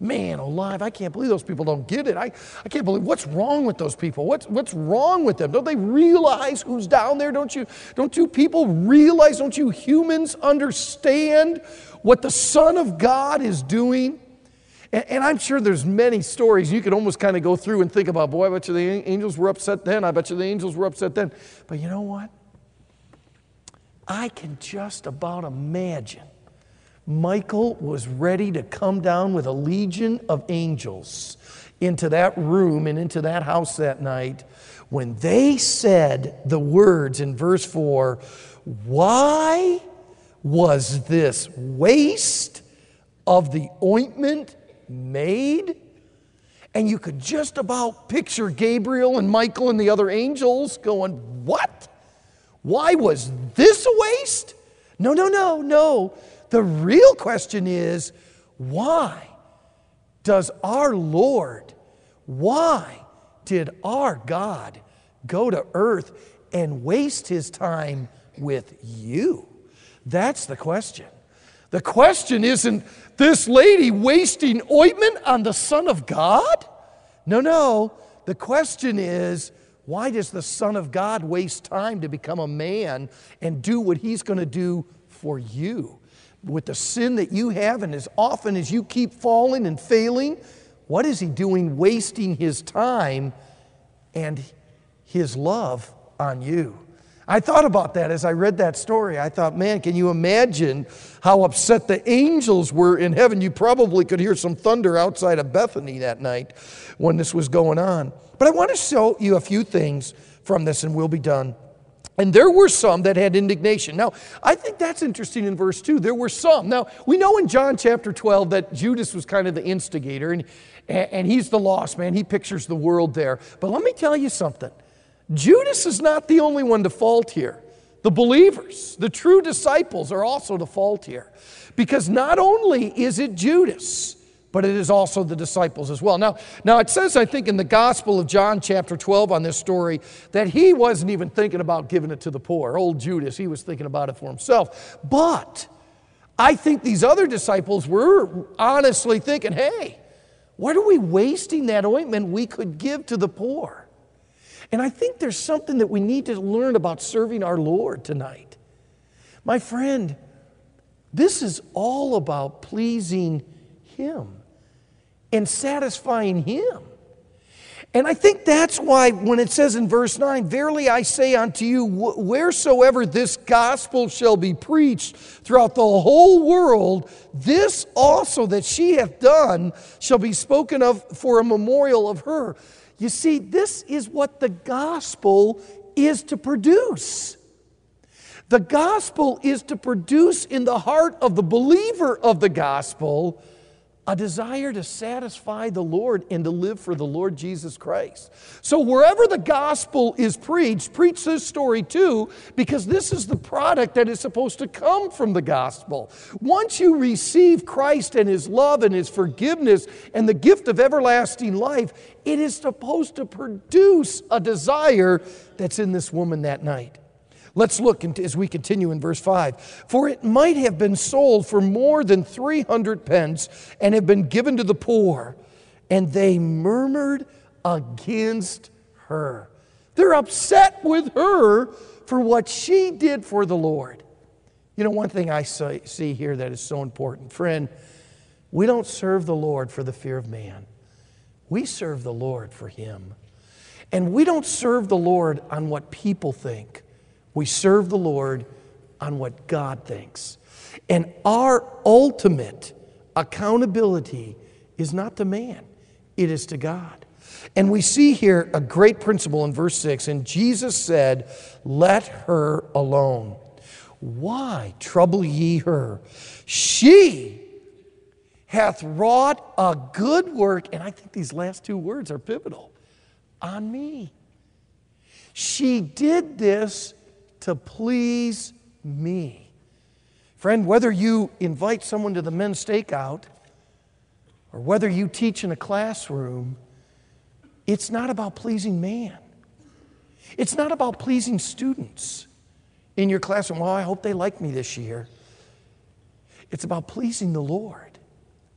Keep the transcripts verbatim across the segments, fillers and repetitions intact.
Man alive, I can't believe those people don't get it. I, I can't believe, what's wrong with those people? What's, what's wrong with them? Don't they realize who's down there? Don't you, don't you people realize, don't you humans understand what the Son of God is doing? And, and I'm sure there's many stories. You could almost kind of go through and think about, boy, I bet you the angels were upset then. I bet you the angels were upset then. But you know what? I can just about imagine Michael was ready to come down with a legion of angels into that room and into that house that night when they said the words in verse four, why was this waste of the ointment made? And you could just about picture Gabriel and Michael and the other angels going, what? Why was this a waste? No, no, no, no. The real question is, why does our Lord, why did our God go to earth and waste his time with you? That's the question. The question isn't this lady wasting ointment on the Son of God? No, no. The question is, why does the Son of God waste time to become a man and do what he's going to do for you? With the sin that you have, and as often as you keep falling and failing, what is he doing wasting his time and his love on you? I thought about that as I read that story. I thought, man, can you imagine how upset the angels were in heaven? You probably could hear some thunder outside of Bethany that night when this was going on. But I want to show you a few things from this, and we'll be done. And there were some that had indignation. Now, I think that's interesting in verse two. There were some. Now, we know in John chapter twelve that Judas was kind of the instigator, and, and he's the lost man. He pictures the world there. But let me tell you something. Judas is not the only one to fault here. The believers, the true disciples, are also to fault here. Because not only is it Judas, but it is also the disciples as well. Now, now it says, I think, in the Gospel of John chapter twelve on this story, that he wasn't even thinking about giving it to the poor. Old Judas, he was thinking about it for himself. But I think these other disciples were honestly thinking, hey, what are we wasting that ointment we could give to the poor? And I think there's something that we need to learn about serving our Lord tonight. My friend, this is all about pleasing Him and satisfying Him. And I think that's why when it says in verse nine, verily I say unto you, wheresoever this gospel shall be preached throughout the whole world, this also that she hath done shall be spoken of for a memorial of her. You see, this is what the gospel is to produce. The gospel is to produce in the heart of the believer of the gospel a desire to satisfy the Lord and to live for the Lord Jesus Christ. So wherever the gospel is preached, preach this story too, because this is the product that is supposed to come from the gospel. Once you receive Christ and His love and His forgiveness and the gift of everlasting life, it is supposed to produce a desire that's in this woman that night. Let's look as we continue in verse five. For it might have been sold for more than three hundred pence and have been given to the poor. And they murmured against her. They're upset with her for what she did for the Lord. You know, one thing I see here that is so important. Friend, we don't serve the Lord for the fear of man. We serve the Lord for Him. And we don't serve the Lord on what people think. We serve the Lord on what God thinks. And our ultimate accountability is not to man, it is to God. And we see here a great principle in verse six. And Jesus said, let her alone. Why trouble ye her? She hath wrought a good work, and I think these last two words are pivotal, on me. She did this to please me. Friend, whether you invite someone to the men's stakeout or whether you teach in a classroom, it's not about pleasing man. It's not about pleasing students in your classroom. Well, I hope they like me this year. It's about pleasing the Lord.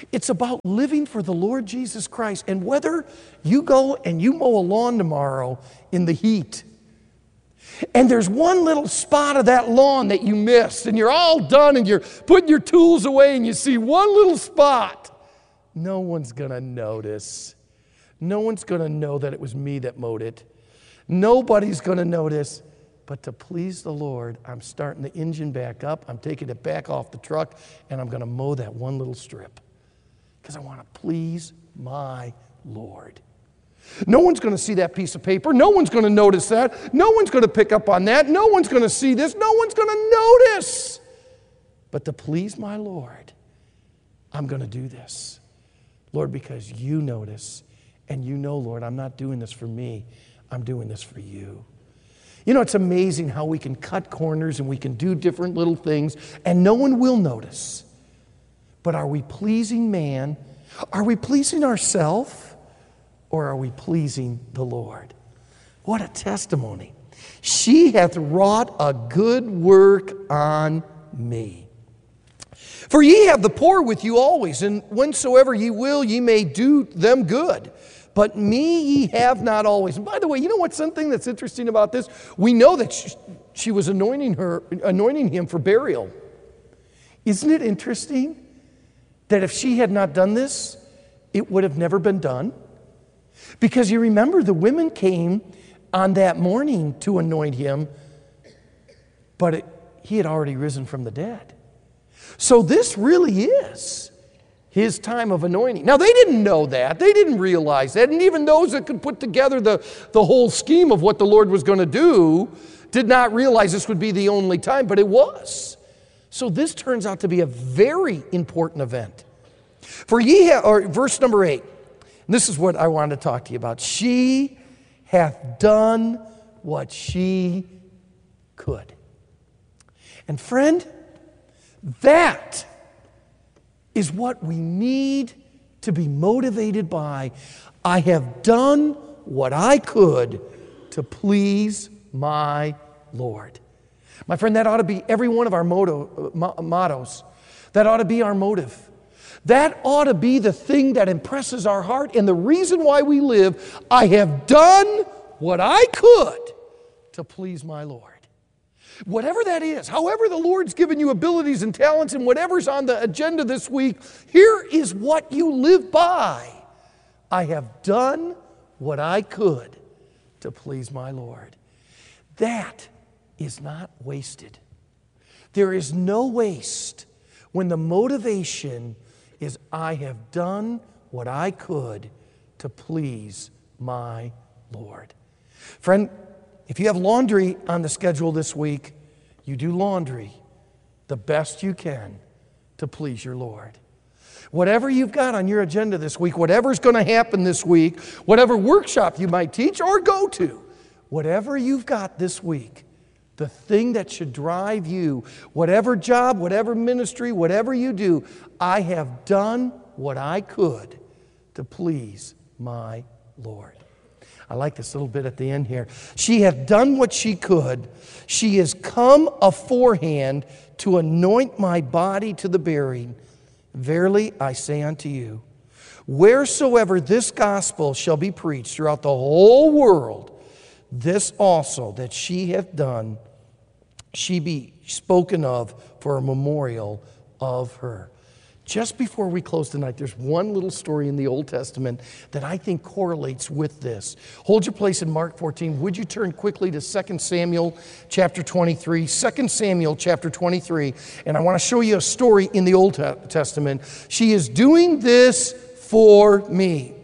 It's about living for the Lord Jesus Christ. And whether you go and you mow a lawn tomorrow in the heat, and there's one little spot of that lawn that you missed, and you're all done, and you're putting your tools away, and you see one little spot, no one's going to notice. No one's going to know that it was me that mowed it. Nobody's going to notice. But to please the Lord, I'm starting the engine back up, I'm taking it back off the truck, and I'm going to mow that one little strip. Because I want to please my Lord. No one's going to see that piece of paper. No one's going to notice that. No one's going to pick up on that. No one's going to see this. No one's going to notice. But to please my Lord, I'm going to do this. Lord, because you notice, and you know, Lord, I'm not doing this for me. I'm doing this for you. You know, it's amazing how we can cut corners and we can do different little things, and no one will notice. But are we pleasing man? Are we pleasing ourselves? Or are we pleasing the Lord? What a testimony. She hath wrought a good work on me. For ye have the poor with you always, and whensoever ye will, ye may do them good. But me ye have not always. And by the way, you know what's something that's interesting about this? We know that she, she was anointing her, anointing him for burial. Isn't it interesting that if she had not done this, it would have never been done? Because you remember the women came on that morning to anoint him, but it, he had already risen from the dead. So this really is his time of anointing. Now, they didn't know that. They didn't realize that. And even those that could put together the, the whole scheme of what the Lord was going to do did not realize this would be the only time, but it was. So this turns out to be a very important event. For ye have, or verse number eight, and this is what I wanted to talk to you about. She hath done what she could. And friend, that is what we need to be motivated by. I have done what I could to please my Lord. My friend, that ought to be every one of our motto, uh, mottos. That ought to be our motive. That ought to be the thing that impresses our heart and the reason why we live. I have done what I could to please my Lord. Whatever that is, however the Lord's given you abilities and talents and whatever's on the agenda this week, here is what you live by. I have done what I could to please my Lord. That is not wasted. There is no waste when the motivation is I have done what I could to please my Lord. Friend, if you have laundry on the schedule this week, you do laundry the best you can to please your Lord. Whatever you've got on your agenda this week, whatever's going to happen this week, whatever workshop you might teach or go to, whatever you've got this week, the thing that should drive you, whatever job, whatever ministry, whatever you do, I have done what I could to please my Lord. I like this little bit at the end here. She hath done what she could. She is come aforehand to anoint my body to the burying. Verily I say unto you, wheresoever this gospel shall be preached throughout the whole world, this also that she hath done, she be spoken of for a memorial of her. Just before we close tonight, there's one little story in the Old Testament that I think correlates with this. Hold your place in Mark fourteen. Would you turn quickly to Second Samuel chapter twenty-three? Second Samuel chapter twenty-three. And I want to show you a story in the Old Testament. She is doing this for me.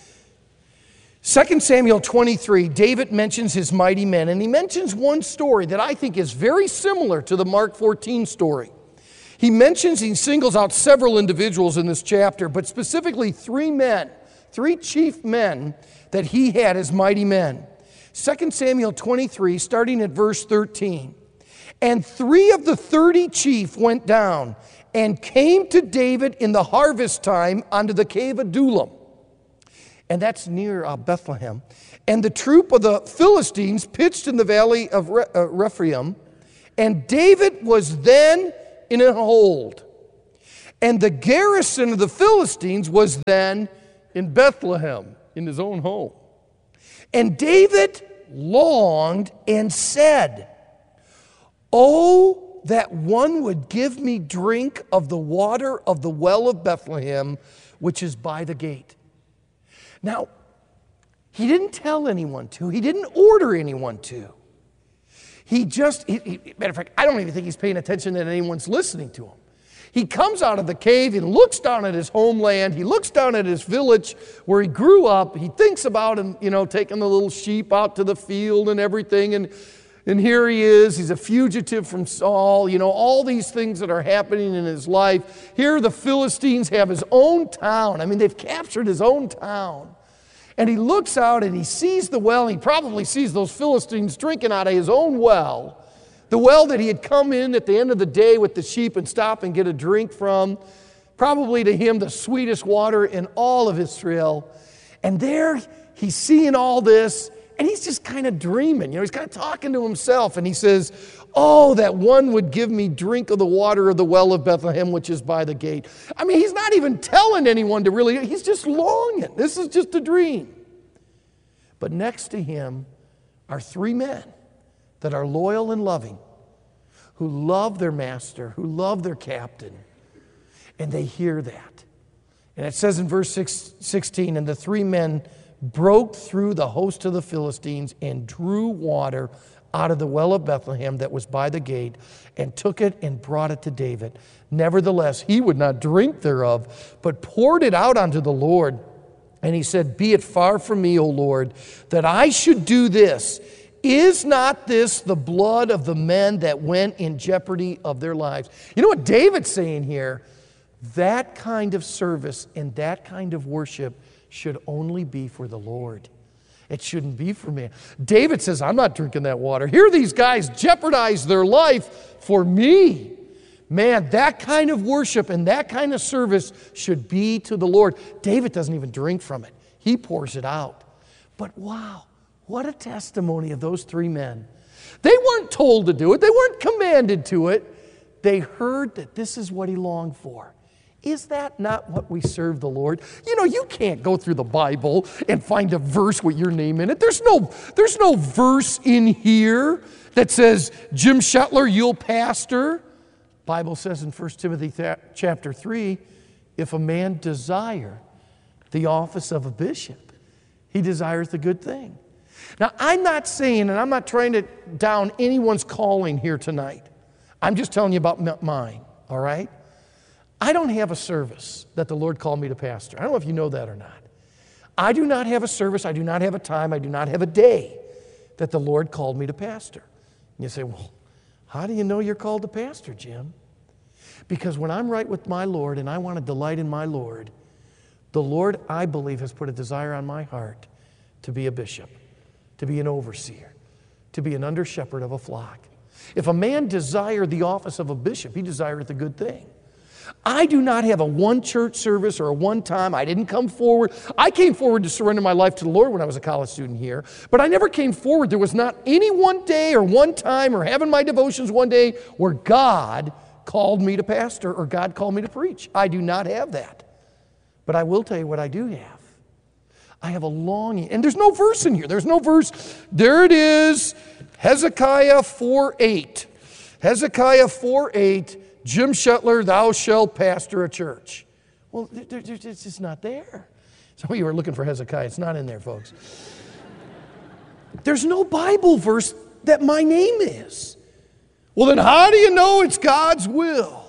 Second Samuel twenty-three, David mentions his mighty men, and he mentions one story that I think is very similar to the Mark fourteen story. He mentions, he singles out several individuals in this chapter, but specifically three men, three chief men that he had as mighty men. Second Samuel twenty-three, starting at verse thirteen. And three of the thirty chief went down and came to David in the harvest time unto the cave of Adullam. And that's near uh, Bethlehem. And the troop of the Philistines pitched in the valley of Re- uh, Rephaim. And David was then in a hold. And the garrison of the Philistines was then in Bethlehem, in his own home. And David longed and said, "Oh, that one would give me drink of the water of the well of Bethlehem, which is by the gate." Now, he didn't tell anyone to. He didn't order anyone to. He just, he, he, matter of fact, I don't even think he's paying attention that anyone's listening to him. He comes out of the cave and looks down at his homeland. He looks down at his village where he grew up. He thinks about him, you know, taking the little sheep out to the field and everything. And, and here he is. He's a fugitive from Saul. You know, all these things that are happening in his life. Here the Philistines have his own town. I mean, they've captured his own town. And he looks out and he sees the well. He probably sees those Philistines drinking out of his own well. The well that he had come in at the end of the day with the sheep and stop and get a drink from. Probably to him the sweetest water in all of Israel. And there he's seeing all this and he's just kind of dreaming. You know, he's kind of talking to himself and he says, "Oh, that one would give me drink of the water of the well of Bethlehem, which is by the gate." I mean, he's not even telling anyone to really, he's just longing. This is just a dream. But next to him are three men that are loyal and loving, who love their master, who love their captain, and they hear that. And it says in verse sixteen, "And the three men broke through the host of the Philistines and drew water out of the well of Bethlehem that was by the gate, and took it and brought it to David. Nevertheless, he would not drink thereof, but poured it out unto the Lord. And he said, Be it far from me, O Lord, that I should do this. Is not this the blood of the men that went in jeopardy of their lives?" You know what David's saying here? That kind of service and that kind of worship should only be for the Lord. It shouldn't be for me. David says, "I'm not drinking that water. Here these guys jeopardize their life for me." Man, that kind of worship and that kind of service should be to the Lord. David doesn't even drink from it. He pours it out. But wow, what a testimony of those three men. They weren't told to do it. They weren't commanded to it. They heard that this is what he longed for. Is that not what we serve the Lord? You know, you can't go through the Bible and find a verse with your name in it. There's no, there's no verse in here that says, "Jim Shetler, you'll pastor." Bible says in First Timothy chapter three, if a man desire the office of a bishop, he desires the good thing. Now, I'm not saying, and I'm not trying to down anyone's calling here tonight. I'm just telling you about mine, all right? I don't have a service that the Lord called me to pastor. I don't know if you know that or not. I do not have a service, I do not have a time, I do not have a day that the Lord called me to pastor. And you say, "Well, how do you know you're called to pastor, Jim?" Because when I'm right with my Lord and I want to delight in my Lord, the Lord, I believe, has put a desire on my heart to be a bishop, to be an overseer, to be an under shepherd of a flock. If a man desire the office of a bishop, he desireth a good thing. I do not have a one church service or a one time. I didn't come forward. I came forward to surrender my life to the Lord when I was a college student here, but I never came forward. There was not any one day or one time or having my devotions one day where God called me to pastor or God called me to preach. I do not have that. But I will tell you what I do have. I have a longing, and there's no verse in here. There's no verse. There it is, Hezekiah four eight. Hezekiah four eight. Jim Shetler, thou shalt pastor a church. Well, it's just not there. Some of you are looking for Hezekiah. It's not in there, folks. There's no Bible verse that my name is. Well, then how do you know it's God's will?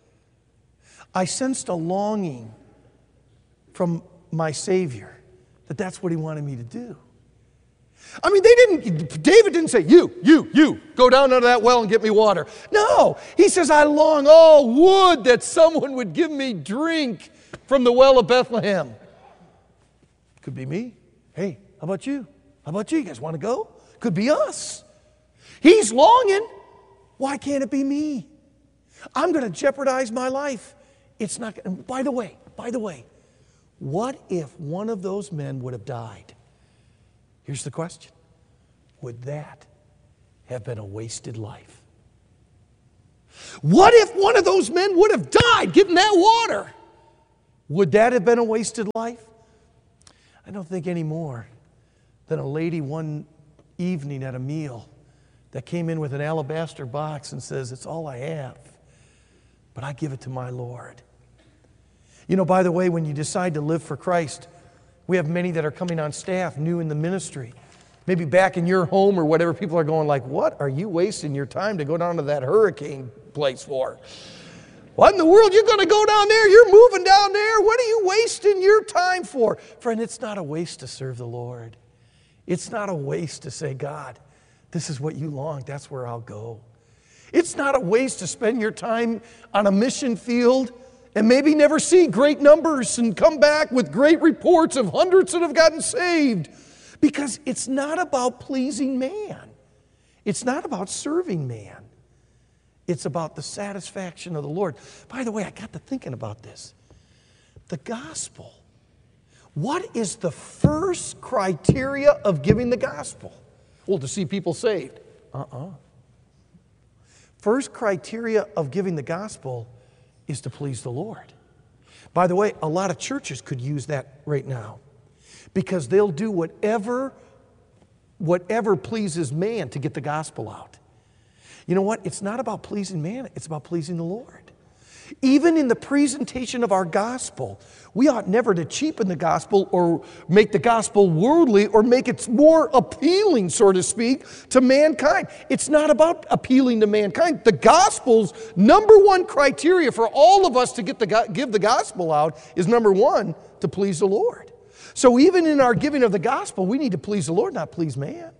I sensed a longing from my Savior that that's what he wanted me to do. I mean, they didn't, David didn't say, you, you, you, go down under that well and get me water. No, he says, I long, oh, would that someone would give me drink from the well of Bethlehem. Could be me. Hey, how about you? How about you? You guys want to go? Could be us. He's longing. Why can't it be me? I'm going to jeopardize my life. It's not, and by the way, by the way, what if one of those men would have died? Here's the question. Would that have been a wasted life? What if one of those men would have died getting that water? Would that have been a wasted life? I don't think any more than a lady one evening at a meal that came in with an alabaster box and says, it's all I have, but I give it to my Lord. You know, by the way, when you decide to live for Christ, we have many that are coming on staff, new in the ministry. Maybe back in your home or whatever, people are going like, what are you wasting your time to go down to that hurricane place for? What in the world? You're going to go down there? You're moving down there? What are you wasting your time for? Friend, it's not a waste to serve the Lord. It's not a waste to say, God, this is what you long. That's where I'll go. It's not a waste to spend your time on a mission field and maybe never see great numbers and come back with great reports of hundreds that have gotten saved. Because it's not about pleasing man. It's not about serving man. It's about the satisfaction of the Lord. By the way, I got to thinking about this. The gospel. What is the first criteria of giving the gospel? Well, to see people saved. Uh-uh. First criteria of giving the gospel is to please the Lord. By the way, a lot of churches could use that right now because they'll do whatever, whatever pleases man to get the gospel out. You know what? It's not about pleasing man. It's about pleasing the Lord. Even in the presentation of our gospel, we ought never to cheapen the gospel or make the gospel worldly or make it more appealing, so to speak, to mankind. It's not about appealing to mankind. The gospel's number one criteria for all of us to get the, give the gospel out is, number one, to please the Lord. So even in our giving of the gospel, we need to please the Lord, not please man.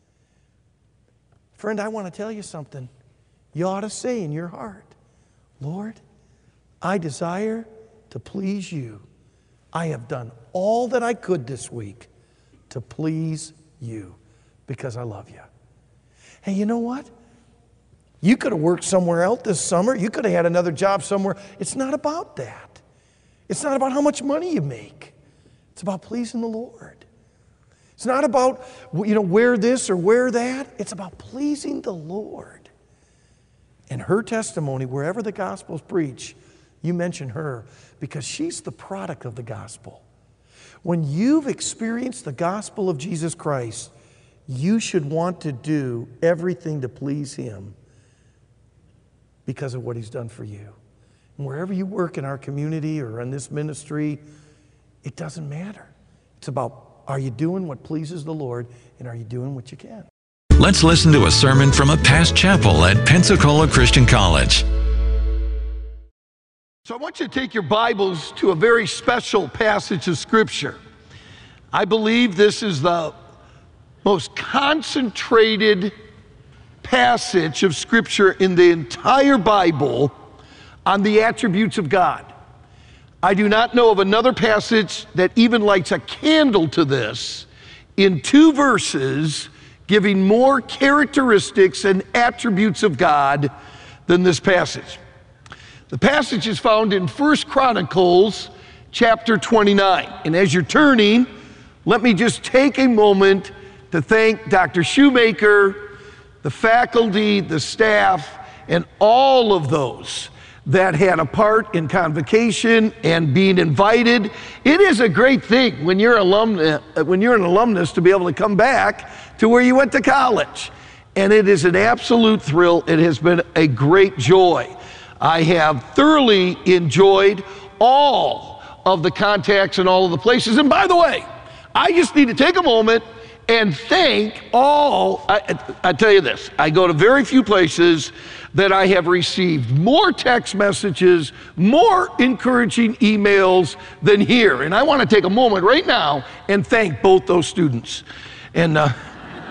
Friend, I want to tell you something. You ought to say in your heart, Lord, I desire to please you. I have done all that I could this week to please you because I love you. Hey, you know what? You could have worked somewhere else this summer. You could have had another job somewhere. It's not about that. It's not about how much money you make. It's about pleasing the Lord. It's not about, you know, wear this or wear that. It's about pleasing the Lord. And her testimony, wherever the gospel's preached, you mention her because she's the product of the gospel. When you've experienced the gospel of Jesus Christ, you should want to do everything to please Him because of what He's done for you. And wherever you work in our community or in this ministry, it doesn't matter. It's about, are you doing what pleases the Lord, and are you doing what you can? Let's listen to a sermon from a past chapel at Pensacola Christian College. So I want you to take your Bibles to a very special passage of Scripture. I believe this is the most concentrated passage of Scripture in the entire Bible on the attributes of God. I do not know of another passage that even lights a candle to this in two verses giving more characteristics and attributes of God than this passage. The passage is found in First Chronicles chapter twenty-nine. And as you're turning, let me just take a moment to thank Doctor Shoemaker, the faculty, the staff, and all of those that had a part in convocation and being invited. It is a great thing when you're, alumni, when you're an alumnus to be able to come back to where you went to college. And it is an absolute thrill. It has been a great joy. I have thoroughly enjoyed all of the contacts and all of the places. And by the way, I just need to take a moment and thank all, I, I tell you this, I go to very few places that I have received more text messages, more encouraging emails than here. And I want to take a moment right now and thank both those students. And uh,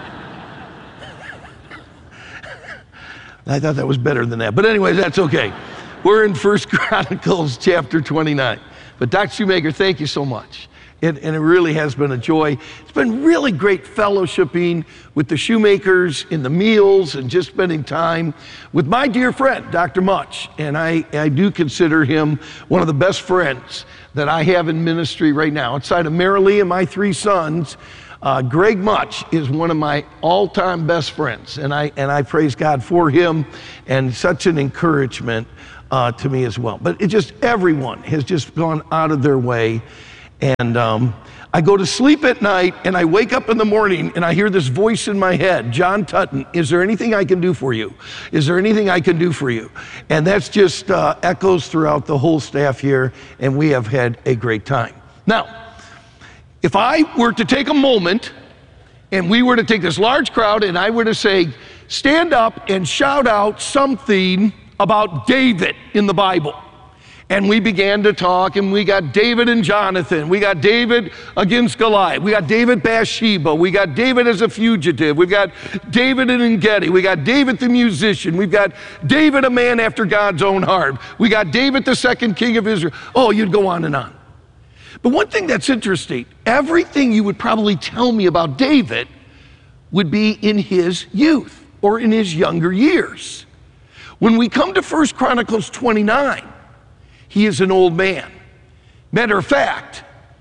I thought that was better than that. But anyway, that's okay. We're in First Chronicles chapter twenty-nine. But Doctor Shoemaker, thank you so much. It, and it really has been a joy. It's been really great fellowshipping with the Shoemakers in the meals and just spending time with my dear friend, Doctor Much. And I, I do consider him one of the best friends that I have in ministry right now. Outside of Marilee and my three sons, Uh, Greg Much is one of my all-time best friends, and I, and I praise God for him, and such an encouragement uh, to me as well. But it just, everyone has just gone out of their way, and um, I go to sleep at night, and I wake up in the morning, and I hear this voice in my head, John Tutton, is there anything I can do for you? Is there anything I can do for you? And that's just uh, echoes throughout the whole staff here, and we have had a great time. Now, if I were to take a moment, and we were to take this large crowd, and I were to say, stand up and shout out something about David in the Bible. And we began to talk, and we got David and Jonathan. We got David against Goliath. We got David Bathsheba. We got David as a fugitive. We've got David in Engedi. We got David the musician. We've got David, a man after God's own heart. We got David, the second king of Israel. Oh, you'd go on and on. But one thing that's interesting, everything you would probably tell me about David would be in his youth or in his younger years. When we come to First Chronicles twenty-nine, he is an old man. Matter of fact,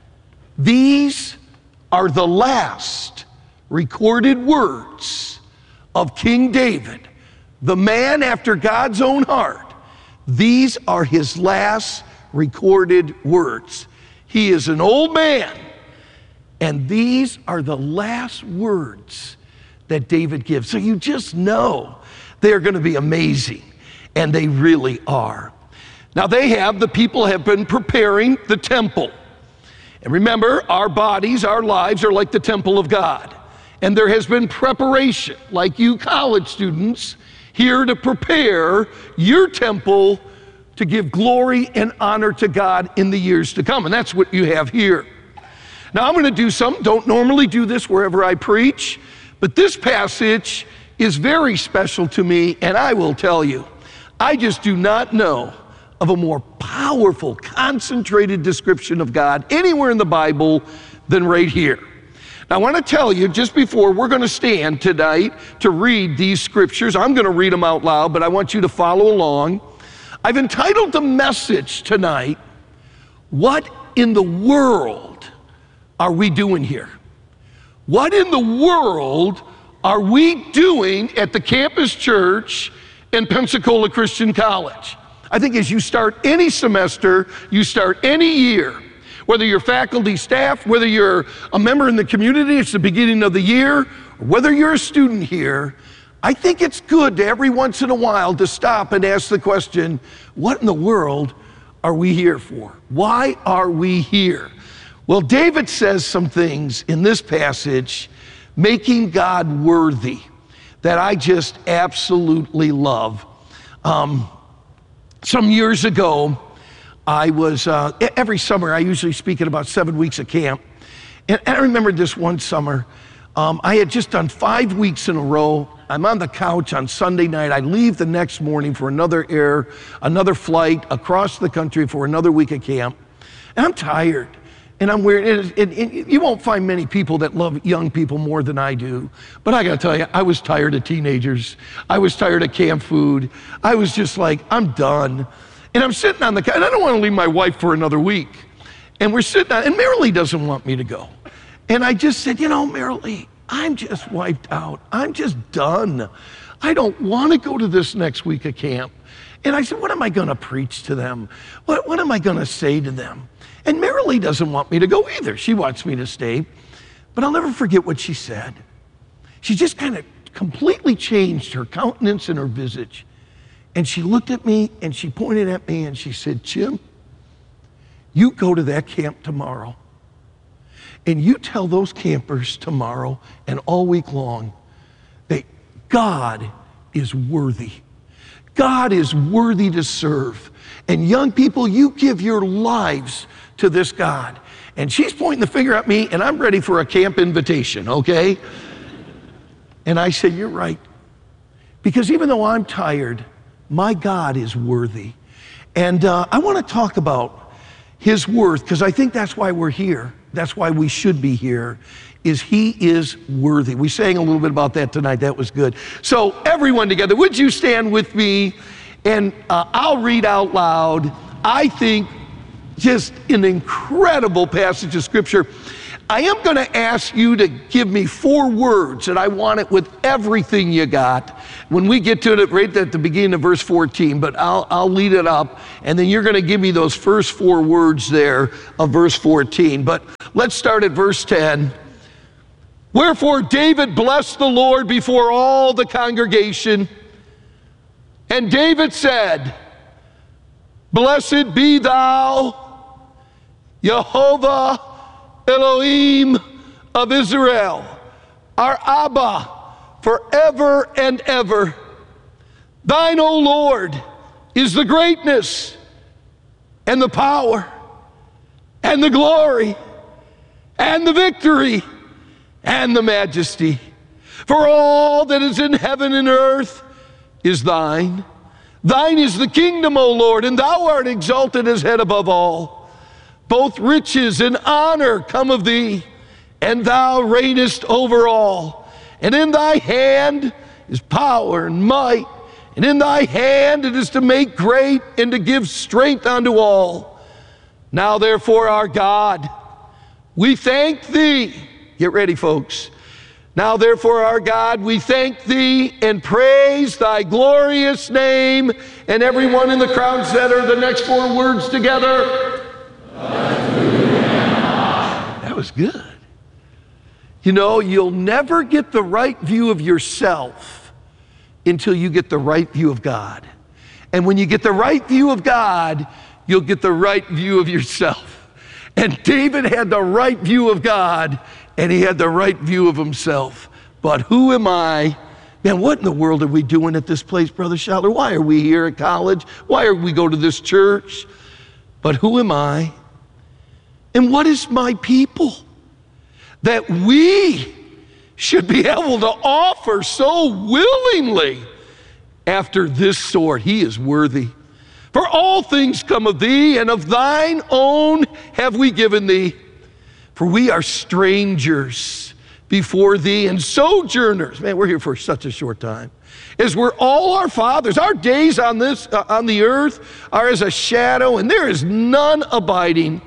these are the last recorded words of King David, the man after God's own heart. These are his last recorded words. He is an old man, and these are the last words that David gives. So you just know they're going to be amazing, and they really are. Now they have, the people have been preparing the temple. And remember, our bodies, our lives are like the temple of God. And there has been preparation, like you college students, here to prepare your temple to give glory and honor to God in the years to come. And that's what you have here. Now I'm going to do something, don't normally do this wherever I preach, but this passage is very special to me, and I will tell you, I just do not know of a more powerful, concentrated description of God anywhere in the Bible than right here. Now I want to tell you, just before we're going to stand tonight to read these scriptures, I'm going to read them out loud, but I want you to follow along. I've entitled the message tonight, What in the World Are We Doing Here? What in the world are we doing at the campus church in Pensacola Christian College? I think as you start any semester, you start any year, whether you're faculty, staff, whether you're a member in the community, it's the beginning of the year, or whether you're a student here, I think it's good to every once in a while to stop and ask the question, what in the world are we here for? Why are we here? Well, David says some things in this passage, making God worthy, that I just absolutely love. Um, Some years ago, I was, uh, every summer, I usually speak at about seven weeks of camp. And I remember this one summer, um, I had just done five weeks in a row. I'm on the couch on Sunday night. I leave the next morning for another air, another flight across the country for another week of camp. And I'm tired. And I'm weird. And, and, and you won't find many people that love young people more than I do. But I gotta tell you, I was tired of teenagers. I was tired of camp food. I was just like, I'm done. And I'm sitting on the couch, and I don't want to leave my wife for another week. And we're sitting on, and Marilee doesn't want me to go. And I just said, you know, Marilee, I'm just wiped out. I'm just done. I don't want to go to this next week of camp. And I said, what am I gonna preach to them? What, what am I gonna say to them? And Marilee doesn't want me to go either. She wants me to stay. But I'll never forget what she said. She just kind of completely changed her countenance and her visage. And she looked at me and she pointed at me and she said, Jim, you go to that camp tomorrow and you tell those campers tomorrow and all week long that God is worthy. God is worthy to serve. And young people, you give your lives to this God. And she's pointing the finger at me, and I'm ready for a camp invitation, okay? And I said, you're right. Because even though I'm tired, my God is worthy. And uh, I want to talk about his worth, because I think that's why we're here. That's why we should be here, is he is worthy. We sang a little bit about that tonight. That was good. So everyone together, would you stand with me? And uh, I'll read out loud, I think, just an incredible passage of scripture. I am going to ask you to give me four words, and I want it with everything you got. When we get to it right at the beginning of verse fourteen, but I'll, I'll lead it up, and then you're going to give me those first four words there of verse fourteen. But let's start at verse ten. Wherefore David blessed the Lord before all the congregation, and David said, Blessed be thou, Jehovah Elohim of Israel, our Abba, forever and ever. Thine, O Lord, is the greatness and the power and the glory and the victory and the majesty. For all that is in heaven and earth is thine. Thine is the kingdom, O Lord, and thou art exalted as head above all. Both riches and honor come of thee, and thou reignest over all. And in thy hand is power and might, and in thy hand it is to make great and to give strength unto all. Now therefore, our God, we thank thee. Get ready, folks. Now therefore, our God, we thank thee and praise thy glorious name. And everyone in the crowd said, or the next four words together. That was good. You know, you'll never get the right view of yourself until you get the right view of God. And when you get the right view of God, you'll get the right view of yourself. And David had the right view of God, and he had the right view of himself. But who am I? Man, what in the world are we doing at this place, Brother Schaller? Why are we here at college? Why are we go to this church? But who am I? And what is my people that we should be able to offer so willingly after this sort? He is worthy. For all things come of thee, and of thine own have we given thee. For we are strangers before thee and sojourners. Man, we're here for such a short time. As we're all our fathers. Our days on this uh, on the earth are as a shadow, and there is none abiding.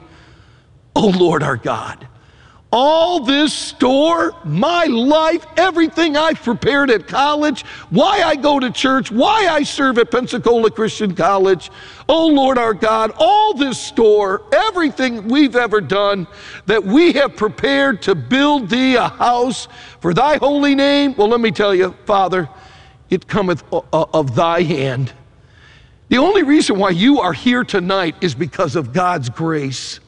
O Lord our God, all this store, my life, everything I've prepared at college, why I go to church, why I serve at Pensacola Christian College, oh Lord our God, all this store, everything we've ever done, that we have prepared to build thee a house for thy holy name. Well, let me tell you, Father, it cometh of thy hand. The only reason why you are here tonight is because of God's grace,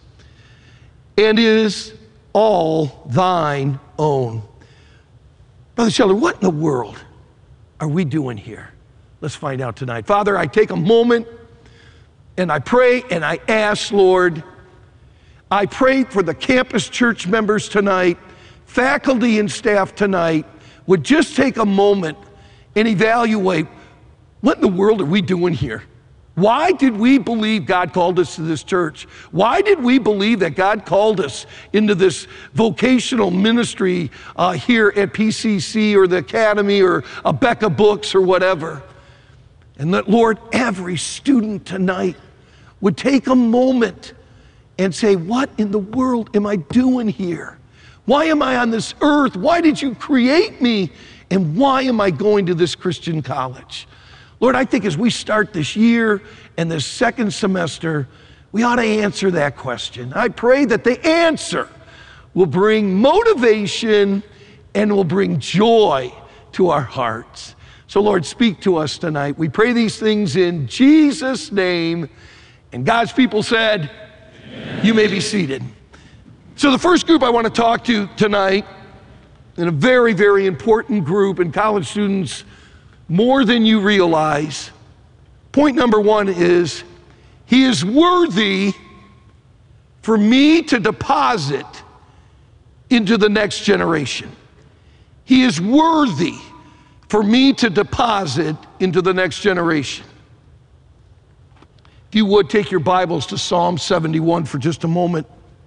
and is all thine own. Brother Schaller, what in the world are we doing here? Let's find out tonight. Father, I take a moment and I pray and I ask, Lord, I pray for the campus church members tonight, faculty and staff tonight, would just take a moment and evaluate, what in the world are we doing here? Why did we believe God called us to this church? Why did we believe that God called us into this vocational ministry uh, here at P C C or the Academy or Abeka Books or whatever? And that, Lord, every student tonight would take a moment and say, what in the world am I doing here? Why am I on this earth? Why did you create me? And why am I going to this Christian college? Lord, I think as we start this year and this second semester, we ought to answer that question. I pray that the answer will bring motivation and will bring joy to our hearts. So Lord, speak to us tonight. We pray these things in Jesus' name. And God's people said, amen. You may be seated. So the first group I want to talk to tonight, and a very, very important group, and college students more than you realize. Point number one is, he is worthy for me to deposit into the next generation. He is worthy for me to deposit into the next generation. If you would, take your Bibles to Psalm seventy-one for just a moment.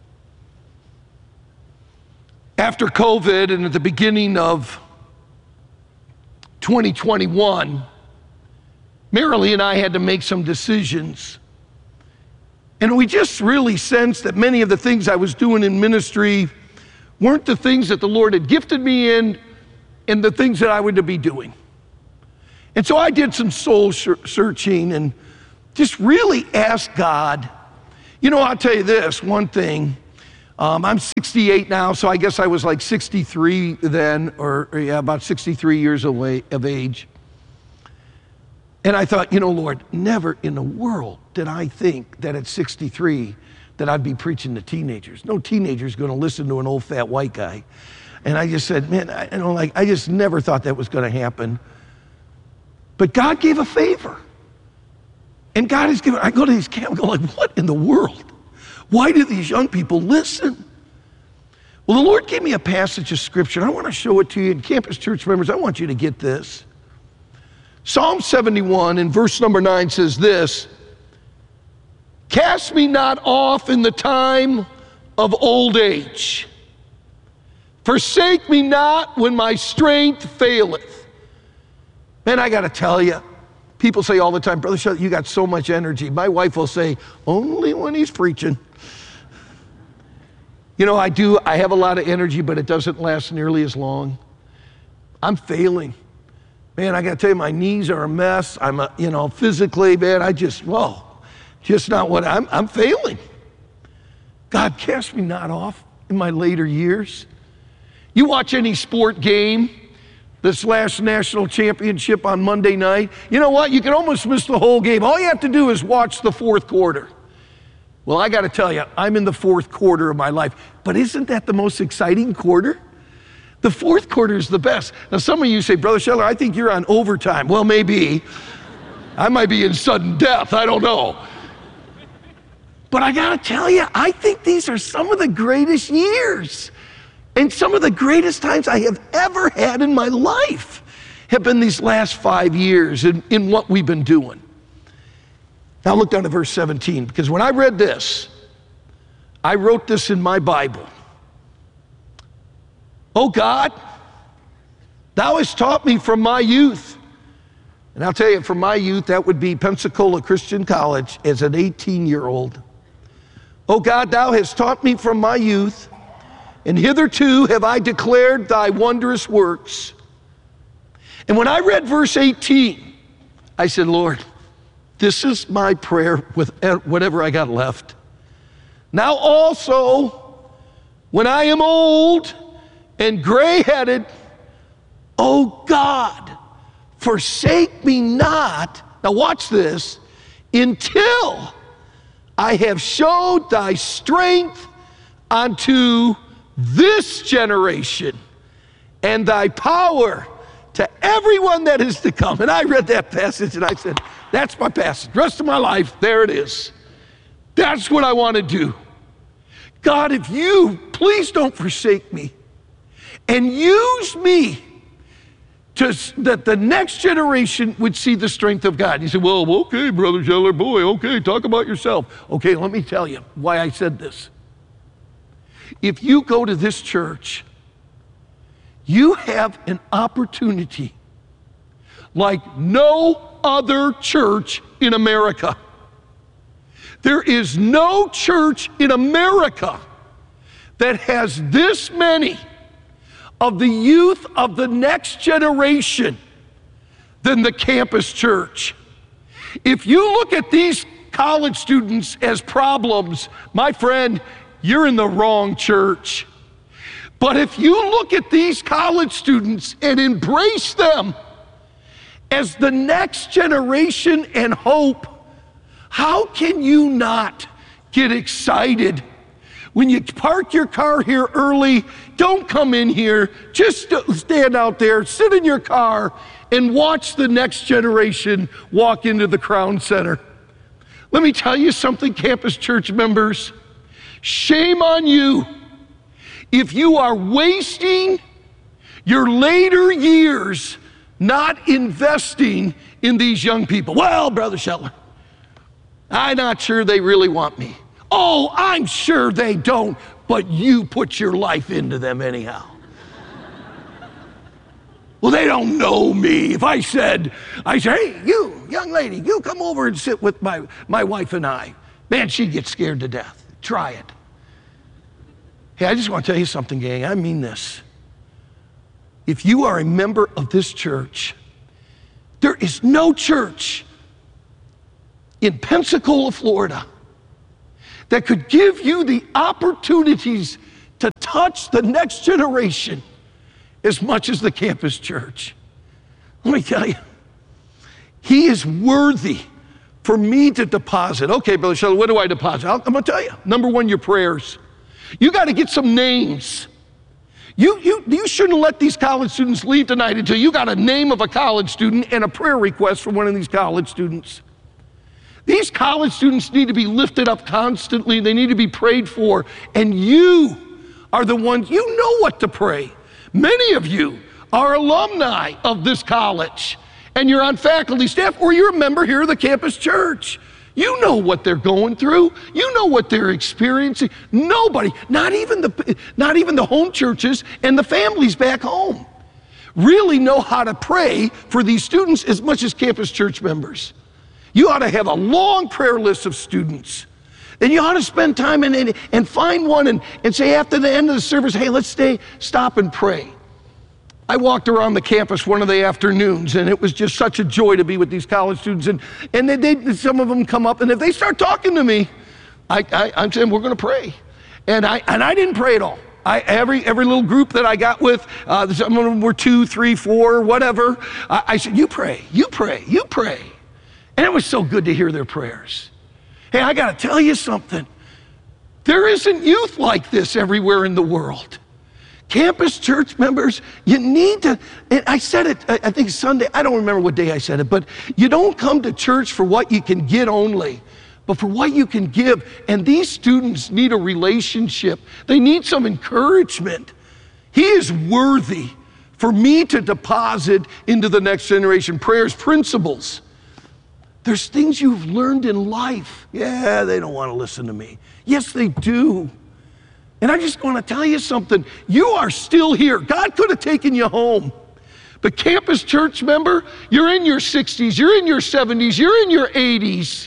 After COVID and at the beginning of twenty twenty-one, Marilee and I had to make some decisions. And we just really sensed that many of the things I was doing in ministry weren't the things that the Lord had gifted me in and the things that I would to be doing. And so I did some soul searching and just really asked God. You know, I'll tell you this, one thing. Um, I'm sixty-eight now, so I guess I was like sixty-three then, or, or yeah, about sixty-three years away, of age. And I thought, you know, Lord, never in the world did I think that at sixty-three that I'd be preaching to teenagers. No teenager's going to listen to an old fat white guy. And I just said, man, I, you know, like I just never thought that was going to happen. But God gave a favor. And God has given, I go to these camps, I go like, what in the world? Why do these young people listen? Well, the Lord gave me a passage of scripture, and I want to show it to you. And Campus Church members, I want you to get this. Psalm seventy-one in verse number nine says this, cast me not off in the time of old age. Forsake me not when my strength faileth. Man, I got to tell you, people say all the time, Brother Sheldon, you got so much energy. My wife will say, only when he's preaching. You know, I do, I have a lot of energy, but it doesn't last nearly as long. I'm failing. Man, I got to tell you, my knees are a mess. I'm, a, you know, physically, man, I just, whoa, just not what, I'm, I'm failing. God, cast me not off in my later years. You watch any sport game, this last national championship on Monday night, you know what? You can almost miss the whole game. All you have to do is watch the fourth quarter. Well, I got to tell you, I'm in the fourth quarter of my life. But isn't that the most exciting quarter? The fourth quarter is the best. Now, some of you say, Brother Scheller, I think you're on overtime. Well, maybe. I might be in sudden death. I don't know. But I got to tell you, I think these are some of the greatest years. And some of the greatest times I have ever had in my life have been these last five years in, in what we've been doing. Now look down to verse seventeen, because when I read this, I wrote this in my Bible. Oh God, thou hast taught me from my youth. And I'll tell you, from my youth, that would be Pensacola Christian College as an eighteen-year-old. Oh God, thou hast taught me from my youth, and hitherto have I declared thy wondrous works. And when I read verse eighteen, I said, Lord, this is my prayer with whatever I got left. Now also, when I am old and gray-headed, oh God, forsake me not, now watch this, until I have showed thy strength unto this generation and thy power to everyone that is to come. And I read that passage and I said, that's my passage. The rest of my life, there it is. That's what I want to do. God, if you, please don't forsake me and use me to, that the next generation would see the strength of God. You say, well, okay, Brother Scheller, boy, okay, talk about yourself. Okay, let me tell you why I said this. If you go to this church, you have an opportunity like no other church in America. There is no church in America that has this many of the youth of the next generation than the campus church. If you look at these college students as problems, my friend, you're in the wrong church. But if you look at these college students and embrace them as the next generation and hope, how can you not get excited? When you park your car here early, don't come in here, just stand out there, sit in your car, and watch the next generation walk into the Crown Center. Let me tell you something, Campus Church members, shame on you if you are wasting your later years not investing in these young people. Well, Brother Scheller, I'm not sure they really want me. Oh, I'm sure they don't, but you put your life into them anyhow. Well, they don't know me. If I said, I say, hey, you, young lady, you come over and sit with my, my wife and I. Man, she'd get scared to death. Try it. Hey, I just want to tell you something, gang. I mean this. If you are a member of this church, there is no church in Pensacola, Florida, that could give you the opportunities to touch the next generation as much as the campus church. Let me tell you, he is worthy for me to deposit. Okay, Brother Sheldon, what do I deposit? I'm going to tell you. Number one, your prayers. You got to get some names. You, you, you shouldn't let these college students leave tonight until you got a name of a college student and a prayer request from one of these college students. These college students need to be lifted up constantly. They need to be prayed for. And you are the ones, you know what to pray. Many of you are alumni of this college, and you're on faculty, staff, or you're a member here of the campus church. You know what they're going through. You know what they're experiencing. Nobody, not even the, not even the home churches and the families back home, really know how to pray for these students as much as campus church members. You ought to have a long prayer list of students. And you ought to spend time and, and, and find one and, and say after the end of the service, hey, let's stay, stop and pray. I walked around the campus one of the afternoons, and it was just such a joy to be with these college students. And, and they, they, some of them come up, and if they start talking to me, I, I, I'm saying, we're going to pray. And I, and I didn't pray at all. I, every, every little group that I got with, uh, some of them were two, three, four, whatever. I, I said, you pray, you pray, you pray. And it was so good to hear their prayers. Hey, I got to tell you something. There isn't youth like this everywhere in the world. Campus church members, you need to, and I said it, I think Sunday, I don't remember what day I said it, but you don't come to church for what you can get only, but for what you can give. And these students need a relationship. They need some encouragement. He is worthy for me to deposit into the next generation prayers, principles. There's things you've learned in life. Yeah, they don't want to listen to me. Yes, they do. And I just want to tell you something. You are still here. God could have taken you home. But campus church member, you're in your sixties, you're in your seventies, you're in your eighties.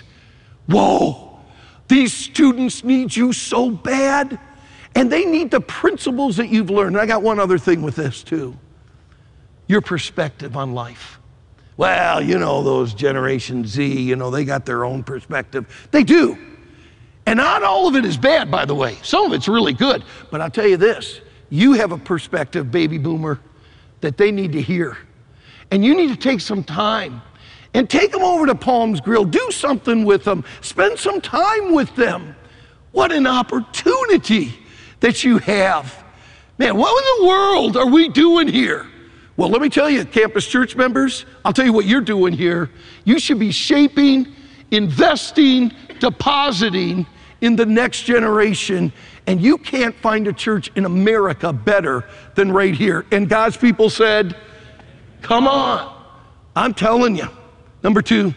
Whoa, these students need you so bad. And they need the principles that you've learned. And I got one other thing with this too. Your perspective on life. Well, you know, those Generation Z, you know, they got their own perspective. They do. And not all of it is bad, by the way. Some of it's really good. But I'll tell you this, you have a perspective, baby boomer, that they need to hear. And you need to take some time and take them over to Palms Grill. Do something with them. Spend some time with them. What an opportunity that you have. Man, what in the world are we doing here? Well, let me tell you, campus church members, I'll tell you what you're doing here. You should be shaping, investing, depositing in the next generation, and you can't find a church in America better than right here. And God's people said, come on. I'm telling you. Number two,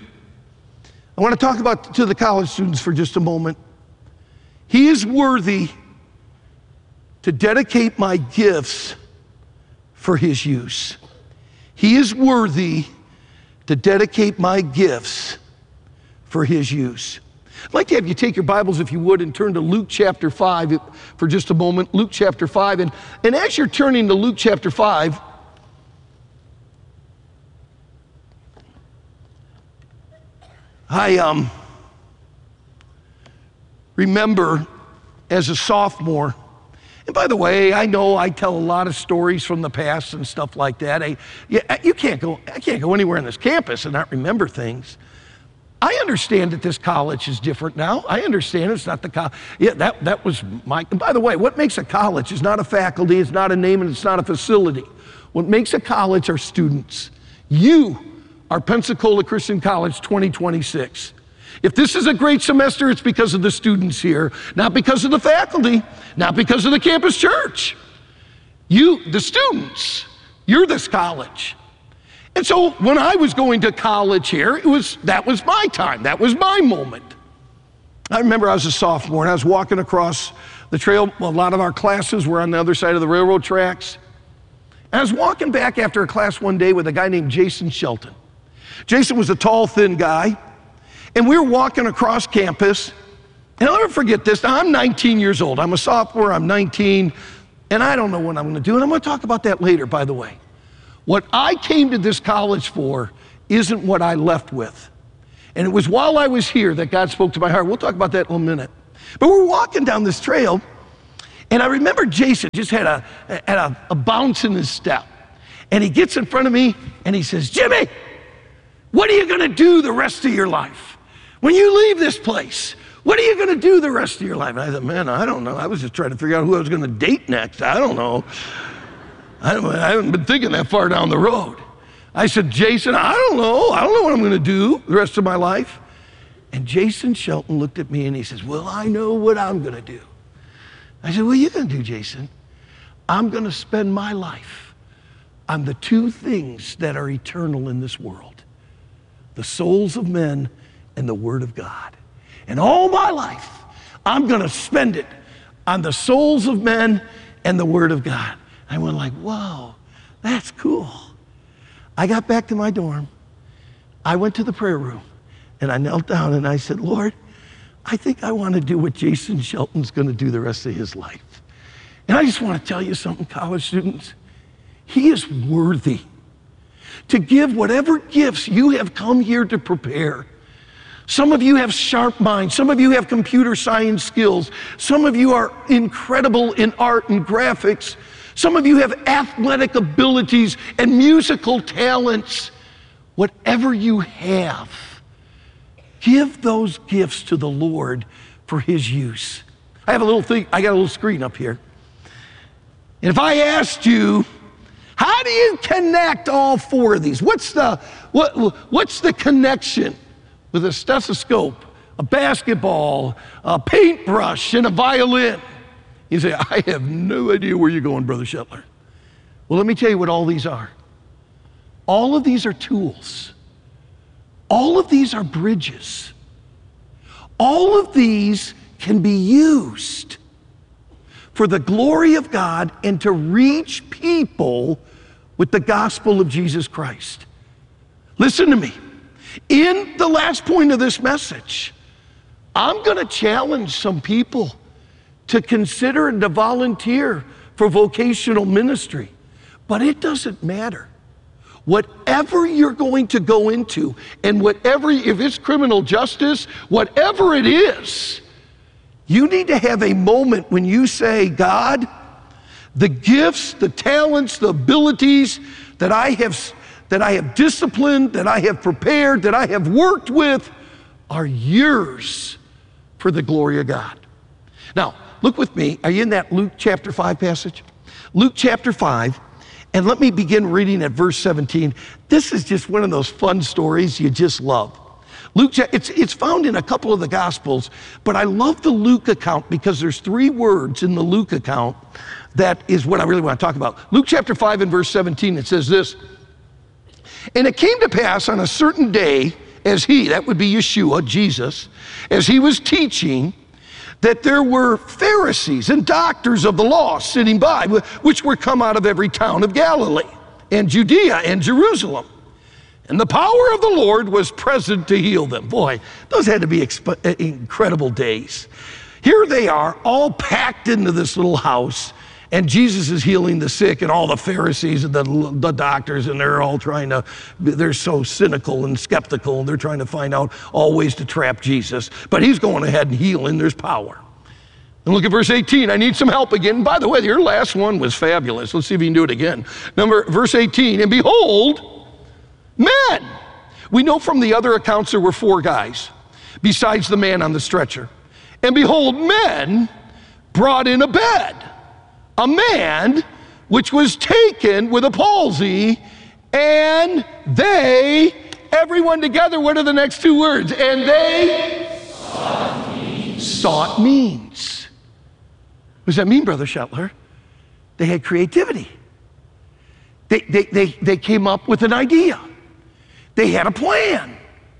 I want to talk about to the college students for just a moment. He is worthy to dedicate my gifts for his use. He is worthy to dedicate my gifts for his use. I'd like to have you take your Bibles, if you would, and turn to Luke chapter five for just a moment. Luke chapter five. And, and as you're turning to Luke chapter five, I um, remember as a sophomore, and by the way, I know I tell a lot of stories from the past and stuff like that. I, yeah, you can't go, I can't go anywhere on this campus and not remember things. I understand that this college is different now. I understand it's not the college. Yeah, that, that was my, and by the way, what makes a college is not a faculty, it's not a name, and it's not a facility. What makes a college are students. You are Pensacola Christian College twenty twenty-six. If this is a great semester, it's because of the students here, not because of the faculty, not because of the campus church. You, the students, you're this college. And so when I was going to college here, it was, that was my time. That was my moment. I remember I was a sophomore and I was walking across the trail. Well, a lot of our classes were on the other side of the railroad tracks. And I was walking back after a class one day with a guy named Jason Shelton. Jason was a tall, thin guy. And we were walking across campus. And I'll never forget this. Now, I'm nineteen years old. I'm a sophomore, I'm nineteen, and I don't know what I'm gonna do. And I'm gonna talk about that later, by the way. What I came to this college for isn't what I left with. And it was while I was here that God spoke to my heart. We'll talk about that in a minute. But we're walking down this trail, and I remember Jason just had a, had a, a bounce in his step. And he gets in front of me, and he says, Jimmy, what are you gonna do the rest of your life? When you leave this place, what are you gonna do the rest of your life? And I said, man, I don't know. I was just trying to figure out who I was gonna date next. I don't know. I, don't, I haven't been thinking that far down the road. I said, Jason, I don't know. I don't know what I'm gonna do the rest of my life. And Jason Shelton looked at me and he says, well, I know what I'm gonna do. I said, what are you gonna do, Jason? I'm gonna spend my life on the two things that are eternal in this world, the souls of men and the Word of God. And all my life, I'm gonna spend it on the souls of men and the Word of God. I went like, whoa, that's cool. I got back to my dorm. I went to the prayer room and I knelt down and I said, Lord, I think I want to do what Jason Shelton's gonna do the rest of his life. And I just want to tell you something, college students. He is worthy to give whatever gifts you have come here to prepare. Some of you have sharp minds. Some of you have computer science skills. Some of you are incredible in art and graphics. Some of you have athletic abilities and musical talents. Whatever you have, give those gifts to the Lord for His use. I have a little thing, I got a little screen up here. And if I asked you, how do you connect all four of these? What's the, what, what's the connection with a stethoscope, a basketball, a paintbrush, and a violin? You say, I have no idea where you're going, Brother Shetler. Well, let me tell you what all these are. All of these are tools. All of these are bridges. All of these can be used for the glory of God and to reach people with the gospel of Jesus Christ. Listen to me. In the last point of this message, I'm gonna challenge some people to consider and to volunteer for vocational ministry. But it doesn't matter. Whatever you're going to go into, and whatever, if it's criminal justice, whatever it is, you need to have a moment when you say, God, the gifts, the talents, the abilities that I have that I have disciplined, that I have prepared, that I have worked with are yours for the glory of God. Now, look with me. Are you in that Luke chapter five passage? Luke chapter five, and let me begin reading at verse seventeen. This is just one of those fun stories you just love. Luke, it's, it's found in a couple of the Gospels, but I love the Luke account because there's three words in the Luke account that is what I really want to talk about. Luke chapter five and verse seventeen, it says this, and it came to pass on a certain day, as he, that would be Yeshua, Jesus, as he was teaching, that there were Pharisees and doctors of the law sitting by, which were come out of every town of Galilee and Judea and Jerusalem. And the power of the Lord was present to heal them. Boy, those had to be exp- incredible days. Here they are, all packed into this little house, and Jesus is healing the sick, and all the Pharisees and the, the doctors, and they're all trying to, they're so cynical and skeptical, and they're trying to find out all ways to trap Jesus. But he's going ahead and healing, there's power. And look at verse eighteen, I need some help again. And by the way, your last one was fabulous. Let's see if you can do it again. Number, verse eighteen, and behold, men. We know from the other accounts there were four guys, besides the man on the stretcher. And behold, men brought in a bed, a man which was taken with a palsy, and they, everyone together, what are the next two words? And they sought means. Sought means. What does that mean, Brother Shetler? They had creativity. They, they, they, they came up with an idea. They had a plan.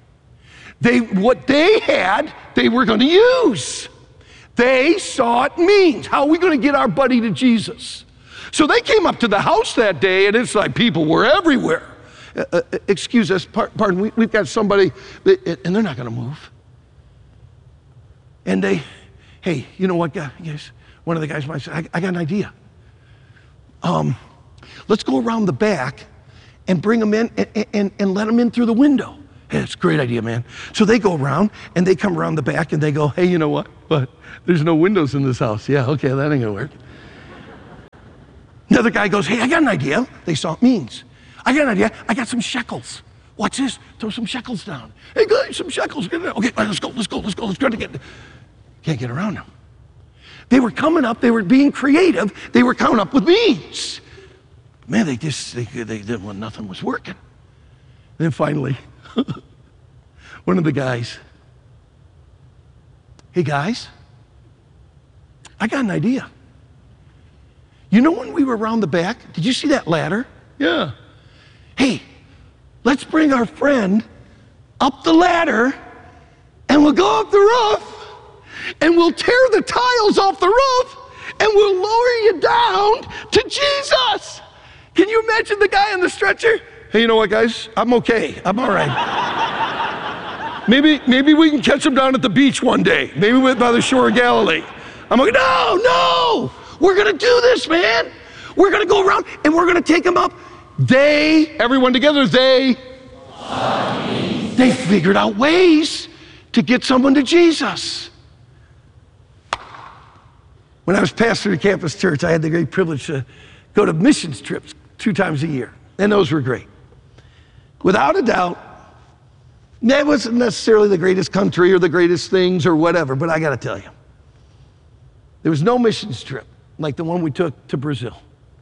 They, what they had, they were going to use. They sought means. How are we going to get our buddy to Jesus? So they came up to the house that day, and it's like people were everywhere. Uh, uh, excuse us, par- pardon, we, we've got somebody, and they're not going to move. And they, hey, you know what, guys? One of the guys might say, I, I got an idea. Um, let's go around the back and bring them in and, and, and let them in through the window. Hey, that's a great idea, man. So they go around and they come around the back and they go, hey, you know what? But there's no windows in this house. Yeah, okay, that ain't gonna work. Another guy goes, hey, I got an idea. They saw it means. I got an idea. I got some shekels. Watch this. Throw some shekels down. Hey, guys, some shekels. Get it out. Okay, let's go, let's go, let's go. Let's try to get. Can't get around them. They were coming up. They were being creative. They were coming up with means. Man, they just they, they didn't want nothing was working. And then finally, one of the guys. Hey guys, I got an idea. You know when we were around the back, did you see that ladder? Yeah. Hey, let's bring our friend up the ladder and we'll go up the roof and we'll tear the tiles off the roof and we'll lower you down to Jesus. Can you imagine the guy on the stretcher? Hey, you know what, guys? I'm okay. I'm all right. maybe, maybe we can catch him down at the beach one day. Maybe with by the shore of Galilee. I'm like, no, no. We're gonna do this, man. We're gonna go around and we're gonna take them up. They, everyone together, they, they figured out ways to get someone to Jesus. When I was pastor at Campus Church, I had the great privilege to go to missions trips two times a year, and those were great. Without a doubt, that wasn't necessarily the greatest country or the greatest things or whatever, but I gotta tell you, there was no missions trip like the one we took to Brazil.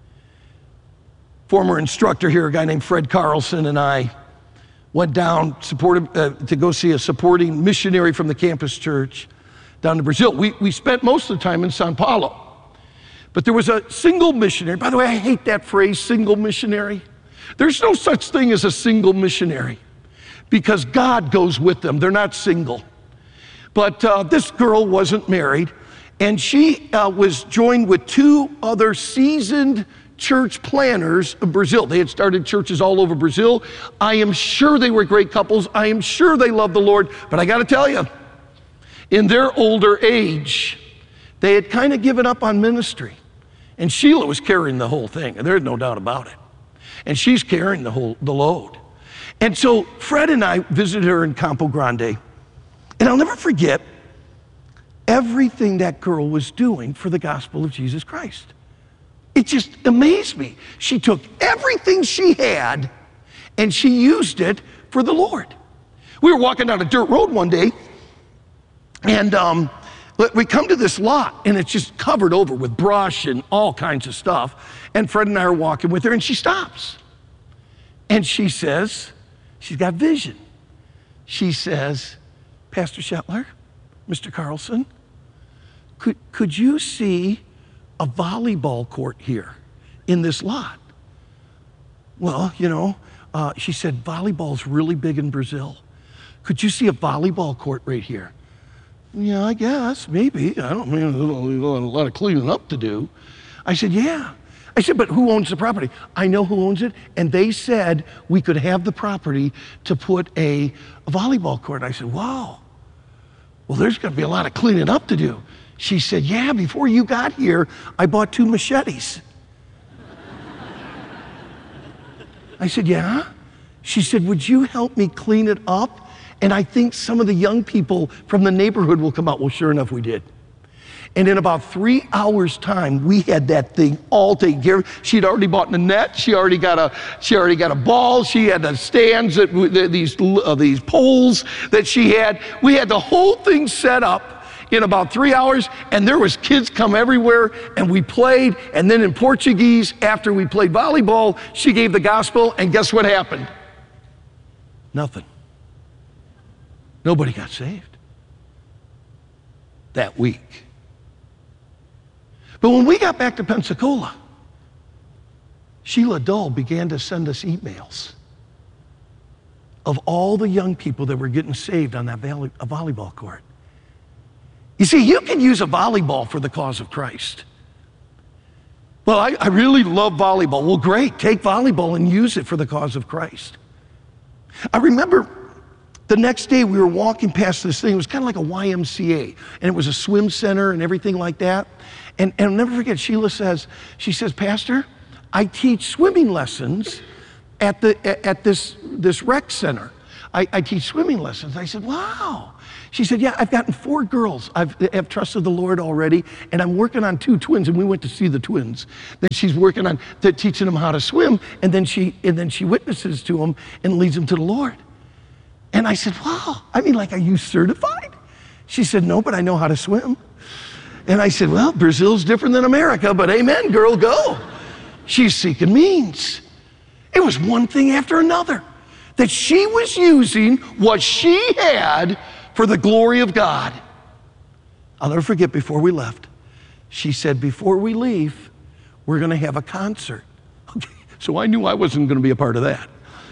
Former instructor here, a guy named Fred Carlson, and I went down supported, uh, to go see a supporting missionary from the Campus Church down to Brazil. We, we spent most of the time in Sao Paulo. But there was a single missionary. By the way, I hate that phrase, single missionary. There's no such thing as a single missionary because God goes with them. They're not single. But uh, this girl wasn't married, and she uh, was joined with two other seasoned church planners of Brazil. They had started churches all over Brazil. I am sure they were great couples. I am sure they loved the Lord. But I got to tell you, in their older age, they had kind of given up on ministry. And Sheila was carrying the whole thing, and there's no doubt about it. And she's carrying the whole the load. And so Fred and I visited her in Campo Grande. And I'll never forget everything that girl was doing for the gospel of Jesus Christ. It just amazed me. She took everything she had and she used it for the Lord. We were walking down a dirt road one day, and um, we come to this lot, and it's just covered over with brush and all kinds of stuff. And Fred and I are walking with her, and she stops. And she says, she's got vision. She says, Pastor Shetler, Mister Carlson, could, could you see a volleyball court here in this lot? Well, you know, uh, she said, volleyball's really big in Brazil. Could you see a volleyball court right here? Yeah, I guess, maybe. I don't mean a lot of cleaning up to do. I said, yeah. I said, but who owns the property? I know who owns it, and they said we could have the property to put a, a volleyball court. I said, wow. Well, there's gonna be a lot of cleaning up to do. She said, yeah, before you got here, I bought two machetes. I said, yeah? She said, would you help me clean it up? And I think some of the young people from the neighborhood will come out. Well, sure enough, we did. And in about three hours' time, we had that thing all taken care of. She'd already bought a net. She already got a. She already got a ball. She had the stands that these uh, these poles that she had. We had the whole thing set up in about three hours, and there was kids come everywhere, and we played. And then in Portuguese, after we played volleyball, she gave the gospel, and guess what happened? Nothing. Nobody got saved that week. But when we got back to Pensacola, Sheila Dull began to send us emails of all the young people that were getting saved on that volley, a volleyball court. You see, you can use a volleyball for the cause of Christ. Well, I, I really love volleyball. Well, great, take volleyball and use it for the cause of Christ. I remember The next day we were walking past this thing. It was kind of like a Y M C A, and it was a swim center and everything like that. And, and I'll never forget, Sheila says, she says, Pastor, I teach swimming lessons at the at this this rec center. I, I teach swimming lessons. I said, wow. She said, yeah, I've gotten four girls. I've have trusted the Lord already, and I'm working on two twins, and we went to see the twins. Then she's working on to teaching them how to swim, and then she and then she witnesses to them and leads them to the Lord. And I said, wow, I mean, like, are you certified? She said, no, but I know how to swim. And I said, well, Brazil's different than America, but amen, girl, go. She's seeking means. It was one thing after another, that she was using what she had for the glory of God. I'll never forget, before we left, she said, before we leave, we're gonna have a concert. Okay, so I knew I wasn't gonna be a part of that.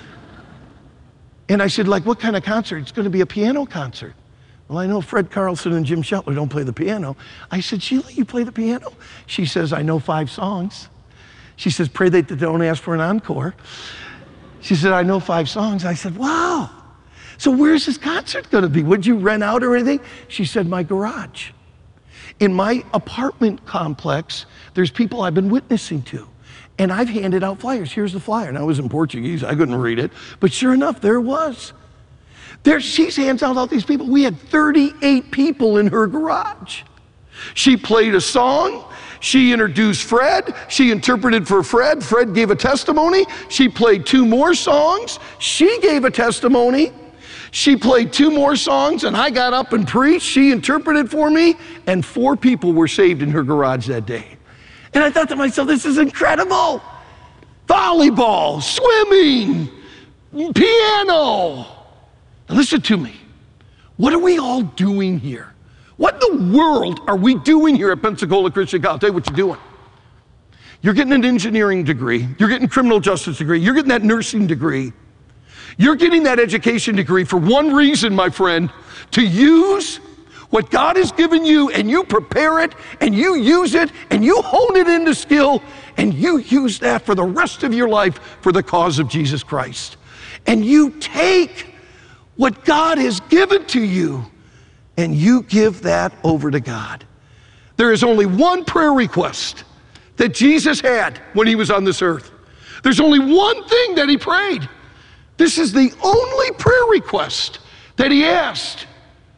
And I said, like, what kind of concert? It's gonna be a piano concert. Well, I know Fred Carlson and Jim Shetler don't play the piano. I said, Sheila, you play the piano? She says, I know five songs. She says, pray that they don't ask for an encore. She said, I know five songs. I said, wow. So where's this concert gonna be? Would you rent out or anything? She said, my garage. In my apartment complex, there's people I've been witnessing to. And I've handed out flyers. Here's the flyer. Now, it was in Portuguese. I couldn't read it. But sure enough, there it was. There, she hands out all these people. We had thirty-eight people in her garage. She played a song. She introduced Fred. She interpreted for Fred. Fred gave a testimony. She played two more songs. She gave a testimony. She played two more songs, and I got up and preached. She interpreted for me, and four people were saved in her garage that day. And I thought to myself, this is incredible. Volleyball, swimming, piano. Now listen to me. What are we all doing here? What in the world are we doing here at Pensacola Christian College? I'll tell you what you're doing. You're getting an engineering degree. You're getting a criminal justice degree. You're getting that nursing degree. You're getting that education degree for one reason, my friend, to use what God has given you, and you prepare it, and you use it, and you hone it into skill, and you use that for the rest of your life for the cause of Jesus Christ. And you take what God has given to you, and you give that over to God. There is only one prayer request that Jesus had when he was on this earth. There's only one thing that he prayed. This is the only prayer request that he asked.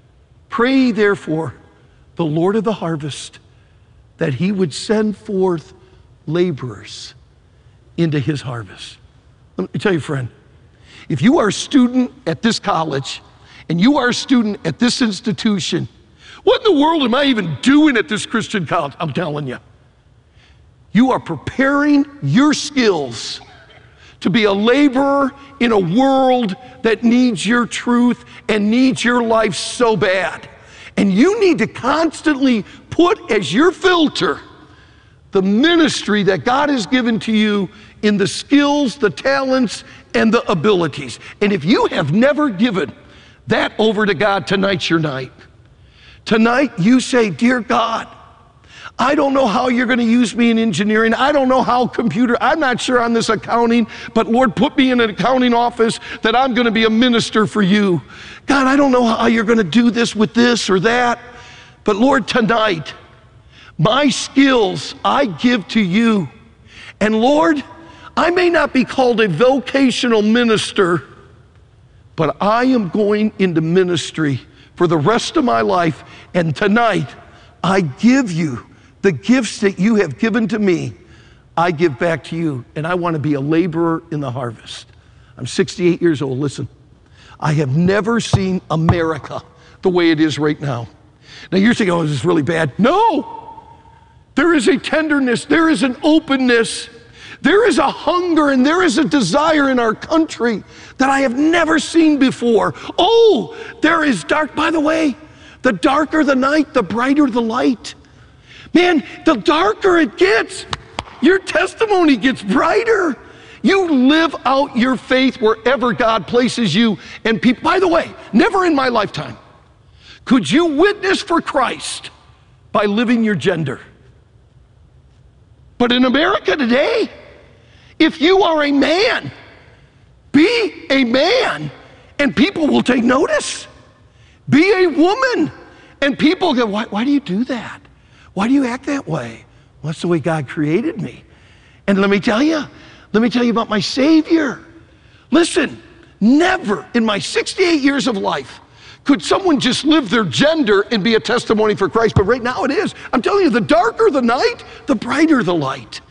Pray, therefore, the Lord of the harvest, that he would send forth laborers into his harvest. Let me tell you, friend, if you are a student at this college and you are a student at this institution, what in the world am I even doing at this Christian college? I'm telling you. You are preparing your skills to be a laborer in a world that needs your truth and needs your life so bad. And you need to constantly put as your filter the ministry that God has given to you in the skills, the talents, and the abilities. And if you have never given that over to God, tonight's your night. Tonight you say, dear God, I don't know how you're going to use me in engineering. I don't know how computer, I'm not sure on this accounting, but Lord, put me in an accounting office that I'm going to be a minister for you. God, I don't know how you're going to do this with this or that, but Lord, tonight, my skills I give to you. And Lord, I may not be called a vocational minister, but I am going into ministry for the rest of my life. And tonight, I give you the gifts that you have given to me. I give back to you, and I want to be a laborer in the harvest. I'm sixty-eight years old. Listen, I have never seen America the way it is right now. Now you're thinking, oh, is this really bad? No, there is a tenderness, there is an openness, there is a hunger, and there is a desire in our country that I have never seen before. Oh, there is dark. By the way, the darker the night, the brighter the light. Man, the darker it gets, your testimony gets brighter. You live out your faith wherever God places you. And people, by the way, never in my lifetime could you witness for Christ by living your gender. But in America today, if you are a man, be a man and people will take notice. Be a woman. And people go, why, why do you do that? Why do you act that way? Well, that's the way God created me. And let me tell you, let me tell you about my Savior. Listen, never in my sixty-eight years of life could someone just live their gender and be a testimony for Christ. But right now it is. I'm telling you, the darker the night, the brighter the light.